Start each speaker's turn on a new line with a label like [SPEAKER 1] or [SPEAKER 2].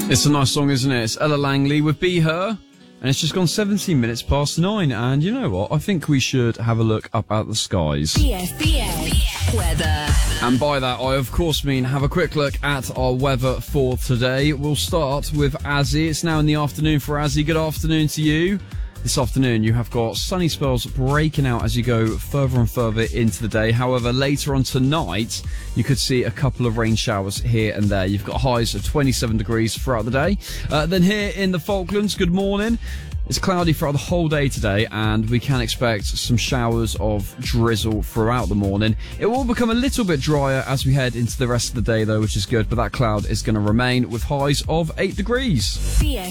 [SPEAKER 1] It's a nice song, isn't it? It's Ella Langley with Be Her. And it's just gone 17 minutes past 9. And you know what? I think we should have a look up at the skies.
[SPEAKER 2] BFBS weather.
[SPEAKER 1] And by that, I of course mean have a quick look at our weather for today. We'll start with Azzy. It's now in the afternoon for Azzy. Good afternoon to you. This afternoon, you have got sunny spells breaking out as you go further and further into the day. However, later on tonight, you could see a couple of rain showers here and there. You've got highs of 27 degrees throughout the day. Then here in the Falklands, good morning. It's cloudy throughout the whole day today, and we can expect some showers of drizzle throughout the morning. It will become a little bit drier as we head into the rest of the day, though, which is good, but that cloud is going to remain with highs of 8 degrees.